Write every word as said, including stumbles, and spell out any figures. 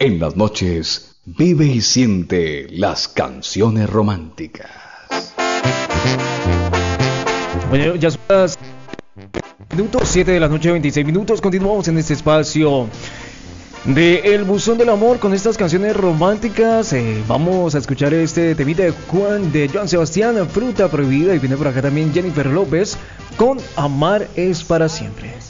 En las noches, vive y siente las canciones románticas. Bueno, ya son las minutos, siete de la noche, veintiséis minutos. Continuamos en este espacio de El Buzón del Amor con estas canciones románticas. Eh, vamos a escuchar este temita de Juan, de Joan Sebastián, Fruta Prohibida. Y viene por acá también Jennifer López con Amar es para siempre.